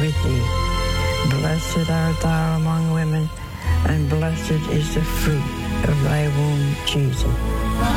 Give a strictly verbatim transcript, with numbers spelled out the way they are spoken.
with thee. Blessed art thou among women, and blessed is the fruit of thy womb, Jesus.